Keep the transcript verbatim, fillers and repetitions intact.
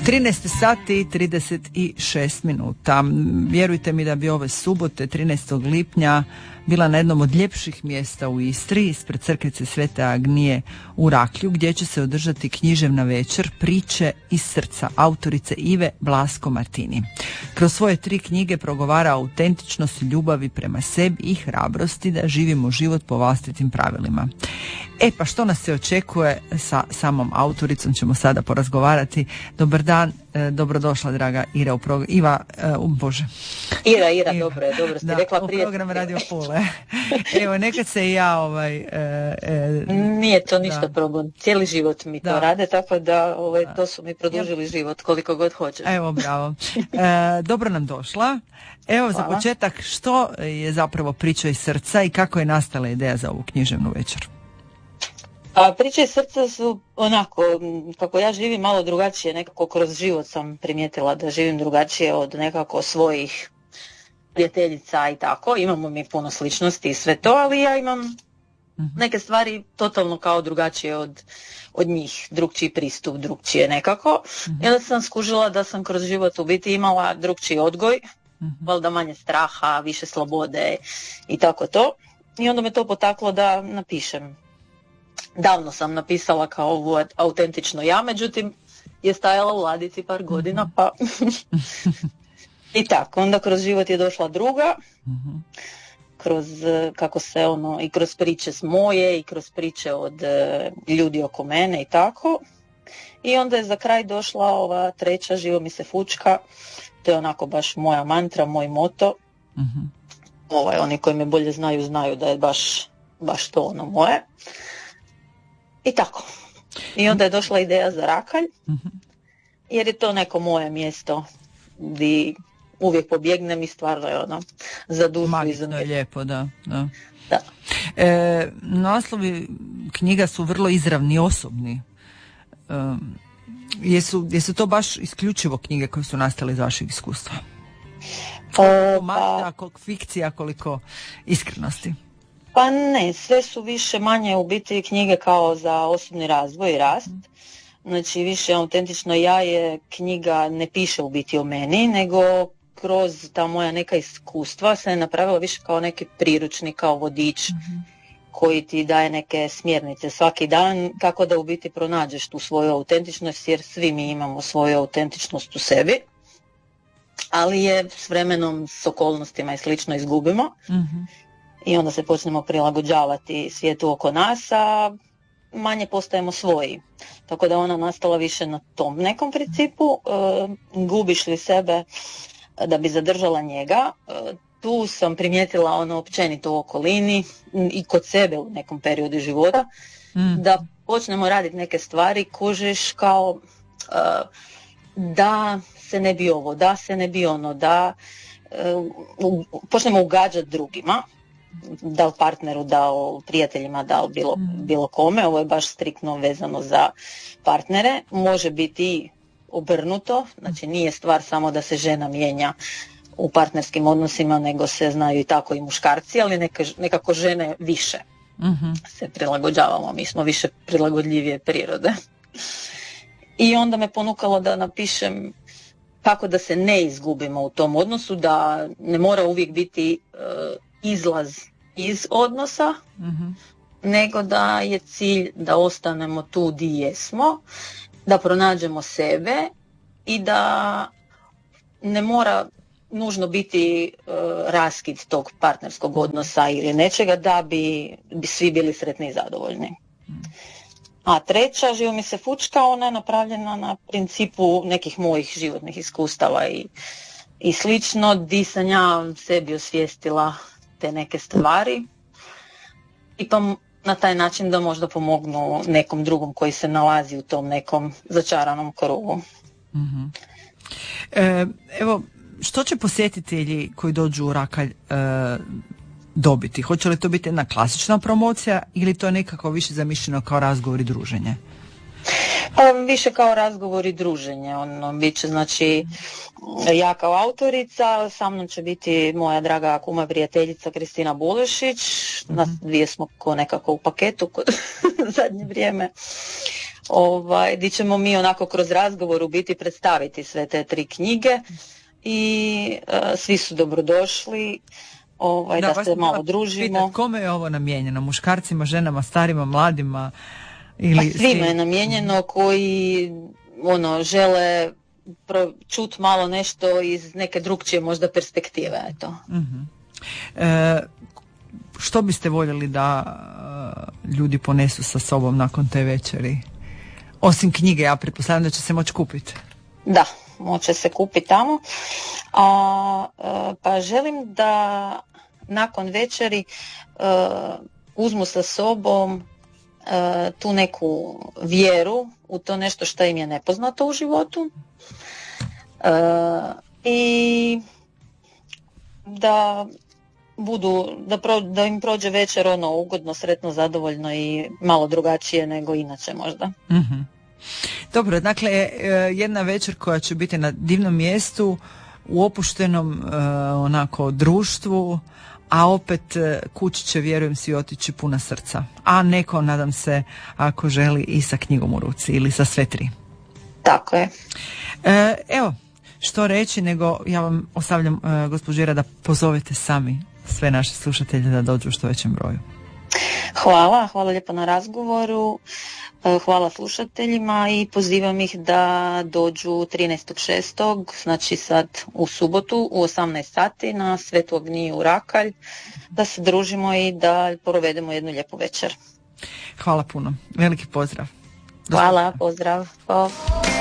trinaest sati i trideset šest minuta. Vjerujte mi da bi ove subote trinaestog lipnja bila na jednom od ljepših mjesta u Istri, ispred crkvice Svete Agnije u Raklju, gdje će se održati književna večer Priče iz srca autorice Ive Blasko Martini. Kroz svoje tri knjige progovara autentičnost ljubavi prema sebi i hrabrosti da živimo život po vlastitim pravilima. E pa što nas se očekuje sa samom autoricom ćemo sada porazgovarati. Dobar dan, e, dobrodošla draga Ira u program. Iva, e, um, Bože. Ira, Ira, Ira. dobro je, dobro ste da, rekla u prije. program Radio Pule. Evo, nekad se i ja ovaj... E, e, Nije to ništa da. problem. Cijeli život mi Da. to rade, tako da ovaj, Da. to su mi produžili život koliko god hoće. Evo, bravo. E, dobro nam došla. Evo, za Hvala. početak, što je zapravo Priča iz srca i kako je nastala ideja za ovu književnu večer? A priče iz srca su onako, m, kako ja živim malo drugačije, nekako kroz život sam primijetila da živim drugačije od nekako svojih prijateljica i tako. Imamo mi puno sličnosti i sve to, ali ja imam neke stvari totalno kao drugačije od, od njih, drugčiji pristup, drugčije nekako. I onda sam skužila da sam kroz život u biti imala drugčiji odgoj, valjda manje straha, više slobode i tako to. I onda me to potaklo da napišem. Davno sam napisala kao ovo autentično ja, međutim je stajala u ladici par godina, pa i tako. Onda kroz život je došla druga, kroz eh, kako se ono, i kroz priče s moje i kroz priče od eh, ljudi oko mene i tako. I onda je za kraj došla ova treća, Živo mi se fučka. To je onako baš moja mantra, moj moto. Ovaj, oni koji me bolje znaju, znaju da je baš, baš to ono moje. I tako. I onda je došla ideja za Rakalj, jer je to neko moje mjesto gdje uvijek pobjegnem i stvarno je ono za dušu i za Magično je mir. lijepo, da. da. Da. E, naslovi knjiga su vrlo izravni, osobni. E, jesu, jesu to baš isključivo knjige koje su nastale iz vašeg iskustva? O, Mašta, pa, koliko fikcija, koliko iskrenosti. pa ne, sve su više manje u biti knjige kao za osobni razvoj i rast. Znači više autentično ja je knjiga ne piše u biti o meni, nego kroz ta moja neka iskustva se je napravila više kao neki priručnik, kao vodič koji ti daje neke smjernice svaki dan kako da u biti pronađeš tu svoju autentičnost, jer svi mi imamo svoju autentičnost u sebi, ali je s vremenom, s okolnostima i slično izgubimo. I onda se počnemo prilagođavati svijetu oko nas, a manje postajemo svoji. Tako da ona nastala više na tom nekom principu. E, gubiš li sebe da bi zadržala njega? E, tu sam primijetila ono općenito u okolini i kod sebe u nekom periodu života, Mm. da počnemo raditi neke stvari, kužiš kao e, da se ne bi ovo, da se ne bi ono, da e, u- počnemo ugađati drugima, da li partneru, da li prijateljima, da li bilo, bilo kome. Ovo je baš striktno vezano za partnere. Može biti i obrnuto, znači nije stvar samo da se žena mijenja u partnerskim odnosima, nego se znaju i tako i muškarci, ali neka, nekako žene više Mhm. se prilagođavamo, mi smo više prilagodljivije prirode. I onda me ponukalo da napišem kako da se ne izgubimo u tom odnosu, da ne mora uvijek biti e, izlaz iz odnosa, Mhm. nego da je cilj da ostanemo tu di jesmo, da pronađemo sebe i da ne mora nužno biti e, raskid tog partnerskog odnosa ili nečega da bi, bi svi bili sretni i zadovoljni. A treća, Živo mi se fučka, ona je napravljena na principu nekih mojih životnih iskustava i, i slično, di sam ja sebi osvijestila te neke stvari i pa m- na taj način da možda pomognu nekom drugom koji se nalazi u tom nekom začaranom krugu. Mhm. E, evo, što će posjetitelji koji dođu u Rakalj e, dobiti? Hoće li to biti jedna klasična promocija ili to je nekako više zamišljeno kao razgovor i druženje? Pa više kao razgovor i druženje. Ono, bit će, znači, ja kao autorica, sa mnom će biti moja draga kuma prijateljica Kristina Bulešić. Nas dvije smo ko nekako u paketu kod zadnje vrijeme. ovaj, gdje ćemo mi onako kroz razgovor u biti predstaviti sve te tri knjige i uh, svi su dobrodošli. Ovaj, da, da se malo družimo. Pitat, kome je ovo namijenjeno? Muškarcima, ženama, starima, mladima? Ili pa svima je namijenjeno koji ono, žele čuti malo nešto iz neke drugčije možda perspektive. Eto. Uh-huh. E, što biste voljeli da uh, ljudi ponesu sa sobom nakon te večeri? Osim knjige, ja pretpostavljam da će se moći kupiti. Da, moće se kupiti tamo. A, a, pa želim da nakon večeri a, uzmu sa sobom a, tu neku vjeru u to nešto što im je nepoznato u životu a, i da budu, da, pro, da im prođe večer ono ugodno, sretno, zadovoljno i malo drugačije nego inače možda. Mm-hmm. Dobro, dakle, jedna večer koja će biti na divnom mjestu, u opuštenom onako društvu, a opet kući će, vjerujem, svi otići puna srca. A neko, nadam se, ako želi, i sa knjigom u ruci ili sa sve tri. Tako je. E, evo, što reći, nego ja vam ostavljam, e, gospođo Ira, da pozovete sami sve naše slušatelje da dođu u što većem broju. Hvala, hvala lijepo na razgovoru, hvala slušateljima i pozivam ih da dođu trinaestog šestog znači sad u subotu u osamnaest sati na Svetu Agniju u Rakalj, da se družimo i da provedemo jednu lijepu večer. Hvala puno, veliki pozdrav. Hvala, pozdrav. Pa.